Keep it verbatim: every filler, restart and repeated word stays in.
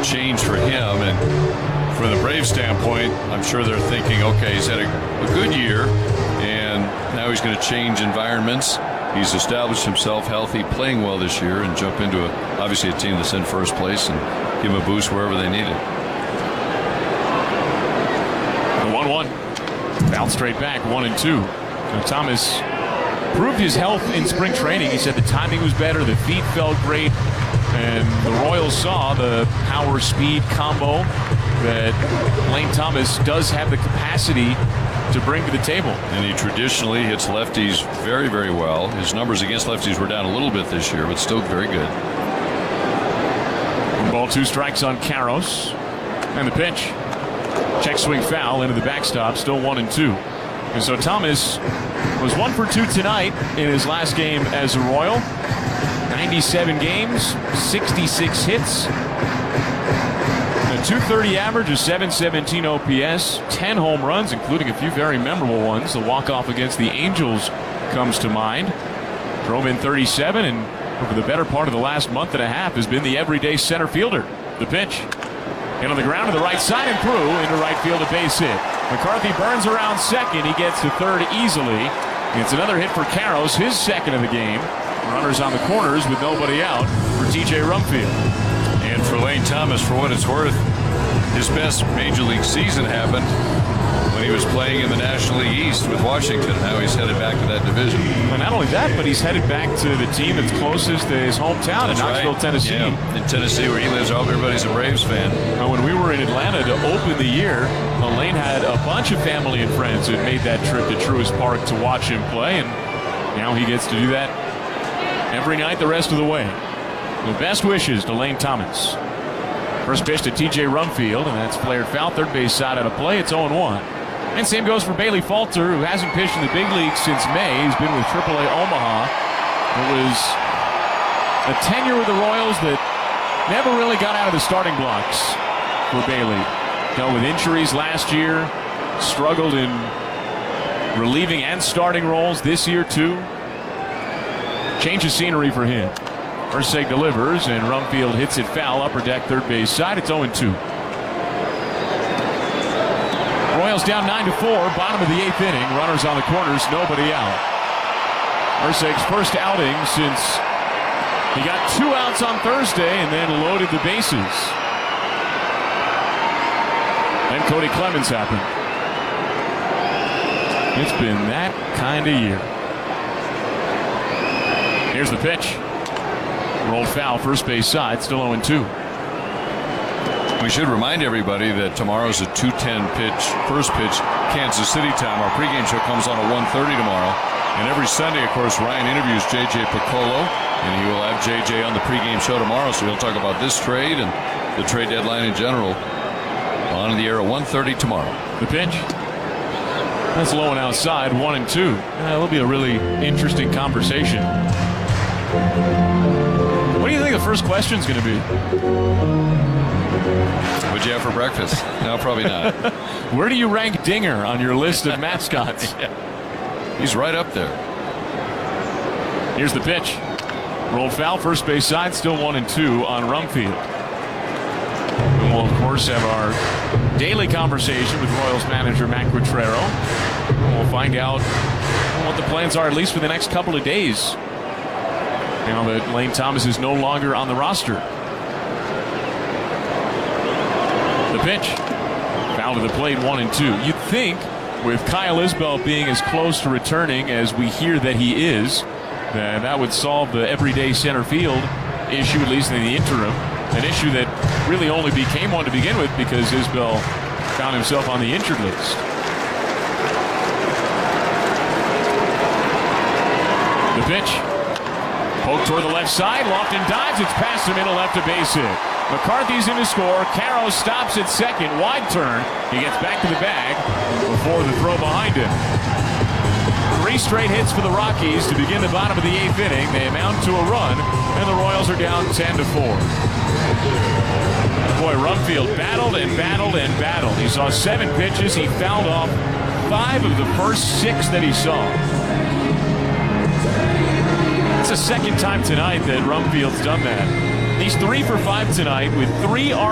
change for him. And from the Braves standpoint, I'm sure they're thinking, okay, he's had a, a good year, and now he's going to change environments. He's established himself healthy, playing well this year, and jump into a, obviously a team that's in first place and give him a boost wherever they need it. The one one. Fouled straight back, one and two. So Thomas proved his health in spring training. He said the timing was better, the feet felt great, and the Royals saw the power speed combo that Lane Thomas does have the capacity to bring to the table. And he traditionally hits lefties very, very well. His numbers against lefties were down a little bit this year, but still very good. Ball two strikes on Karros. And the pitch. Check swing foul into the backstop, still one and two. And so Thomas was one for two tonight in his last game as a Royal. ninety-seven games, sixty-six hits. A two thirty average, a seven seventeen O P S, ten home runs, including a few very memorable ones. The walk-off against the Angels comes to mind. Drove in thirty-seven, and over the better part of the last month and a half has been the everyday center fielder. The pitch. And on the ground to the right side and through into right field, a base hit. McCarthy burns around second. He gets to third easily. It's another hit for Karros, his second of the game. Runners on the corners with nobody out for T J Rumfield. And for Lane Thomas, for what it's worth, his best major league season happened when he was playing in the National League East with Washington. Now he's headed back to that division. And not only that, but he's headed back to the team that's closest to his hometown That's in Knoxville, right. Tennessee. Yeah, in Tennessee, where he lives. I hope everybody's a Braves fan. Now, when we were in Atlanta to open the year, Lane had a bunch of family and friends who had made that trip to Truist Park to watch him play, and now he gets to do that every night the rest of the way. The best wishes to Lane Thomas. First pitch to T J Rumfield, and that's flared foul, third base side out of play. It's oh one. And same goes for Bailey Falter, who hasn't pitched in the big leagues since May. He's been with triple A Omaha. It was a tenure with the Royals that never really got out of the starting blocks for Bailey. Dealt with injuries last year, struggled in relieving and starting roles this year too. Change of scenery for him. Urseg delivers, and Rumfield hits it foul, upper deck, third base side. It's oh two. Royals down nine to four, bottom of the eighth inning. Runners on the corners, nobody out. Urseg's first outing since he got two outs on Thursday and then loaded the bases. Then Cody Clemens happened. It's been that kind of year. Here's the pitch. Rolled foul, first base side, still oh two. We should remind everybody that tomorrow's a two ten pitch, first pitch, Kansas City time. Our pregame show comes on at one thirty tomorrow. And every Sunday, of course, Ryan interviews J J Piccolo, and he will have J J on the pregame show tomorrow. So he'll talk about this trade and the trade deadline in general on the air at one thirty tomorrow. The pitch. That's low and outside, one and two. Uh, it'll be a really interesting conversation. What do you think the first question is going to be? What'd you have for breakfast? No, probably not. Where do you rank Dinger on your list of mascots? Yeah. He's right up there. Here's the pitch. Rolled foul, first base side, still one and two on Rumfield. And we'll, of course, have our daily conversation with Royals manager Matt Quatraro. We'll find out what the plans are, at least for the next couple of days, now that Lane Thomas is no longer on the roster. The pitch. Foul to the plate, one and two. You'd think with Kyle Isbell being as close to returning as we hear that he is, that that would solve the everyday center field issue, at least in the interim. An issue that really only became one to begin with because Isbell found himself on the injured list. The pitch. Poke toward the left side. Lofton dives. It's past the middle left, a base hit. McCarthy's in to score. Karros stops at second. Wide turn. He gets back to the bag before the throw behind him. Three straight hits for the Rockies to begin the bottom of the eighth inning. They amount to a run, and the Royals are down ten to four. Boy, Rumfield battled and battled and battled. He saw seven pitches. He fouled off five of the first six that he saw. It's the second time tonight that Rumfield's done that. He's three for five tonight with three